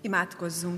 Imádkozzunk!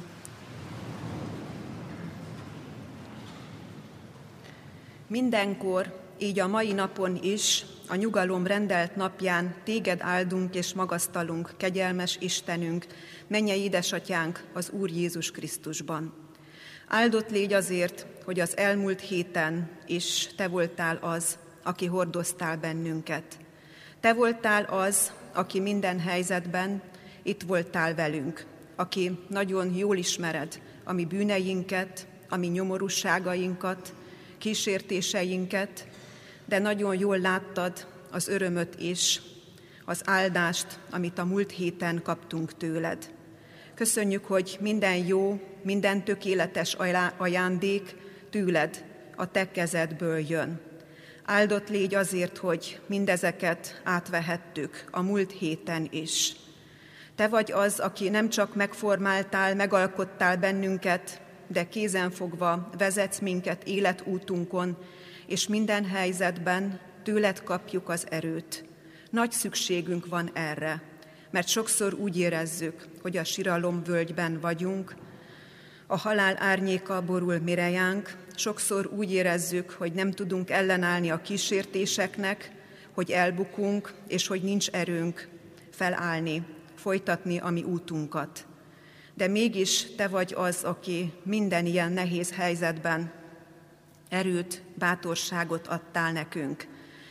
Mindenkor, így a mai napon is, a nyugalom rendelt napján téged áldunk és magasztalunk, kegyelmes Istenünk, mennyei édesatyánk az Úr Jézus Krisztusban. Áldott légy azért, hogy az elmúlt héten is te voltál az, aki hordoztál bennünket. Te voltál az, aki minden helyzetben itt voltál velünk, aki nagyon jól ismered a mi bűneinket, a mi nyomorúságainkat, kísértéseinket, de nagyon jól láttad az örömöt is, az áldást, amit a múlt héten kaptunk tőled. Köszönjük, hogy minden jó, minden tökéletes ajándék tőled, a te kezedből jön. Áldott légy azért, hogy mindezeket átvehettük a múlt héten is. Te vagy az, aki nem csak megformáltál, megalkottál bennünket, de kézenfogva vezetsz minket életútunkon, és minden helyzetben tőled kapjuk az erőt. Nagy szükségünk van erre, mert sokszor úgy érezzük, hogy a siralomvölgyben vagyunk, a halál árnyéka borul mirejánk, sokszor úgy érezzük, hogy nem tudunk ellenállni a kísértéseknek, hogy elbukunk, és hogy nincs erőnk felállni, folytatni a mi útunkat. De mégis te vagy az, aki minden ilyen nehéz helyzetben erőt, bátorságot adtál nekünk.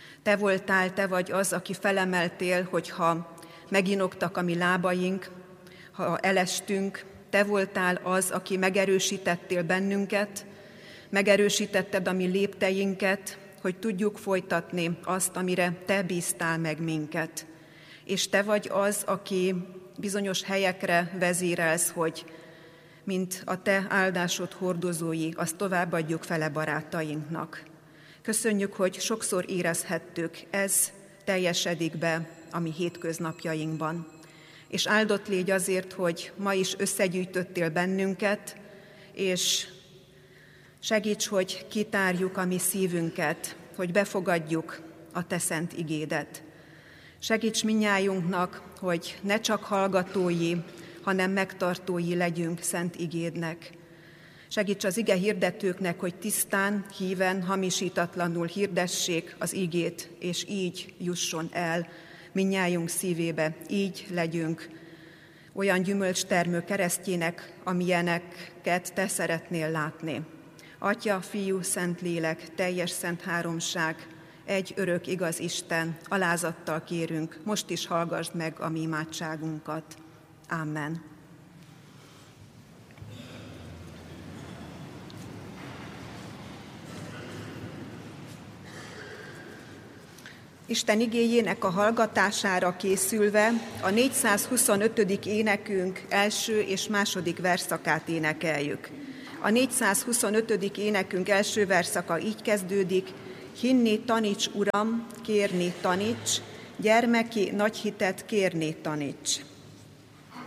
Te vagy az, aki felemeltél, hogyha meginoktak a mi lábaink, ha elestünk. Te voltál az, aki megerősítettél bennünket, megerősítetted a mi lépteinket, hogy tudjuk folytatni azt, amire te bíztál meg minket. És te vagy az, aki bizonyos helyekre vezérelsz, hogy mint a te áldásod hordozói, azt továbbadjuk fele barátainknak. Köszönjük, hogy sokszor érezhettük, ez teljesedik be a mi hétköznapjainkban. És áldott légy azért, hogy ma is összegyűjtöttél bennünket, és segíts, hogy kitárjuk a mi szívünket, hogy befogadjuk a te szent igédet. Segíts mindnyájunknak, hogy ne csak hallgatói, hanem megtartói legyünk szent igédnek. Segíts az ige hirdetőknek, hogy tisztán, híven, hamisítatlanul hirdessék az igét, és így jusson el mindnyájunk szívébe, így legyünk olyan gyümölcstermő keresztjének, amilyeneket te szeretnél látni. Atya, Fiú, Szentlélek, teljes szent háromság, egy örök igaz Isten, alázattal kérünk, most is hallgassd meg a mi imádságunkat. Amen. Isten igéjének a hallgatására készülve a 425. énekünk első és második versszakát énekeljük. A 425. énekünk első versszaka így kezdődik: hinni taníts, Uram, kérni taníts, gyermeki nagy hitet kérni taníts.